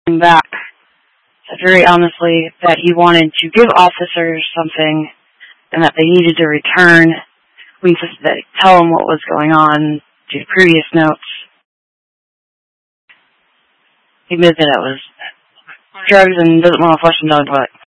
him back, said very honestly that he wanted to give officers something and that they needed to return. We insisted that tell him what was going on due to previous notes. He admitted that it was drugs and doesn't want to flesh and dog, but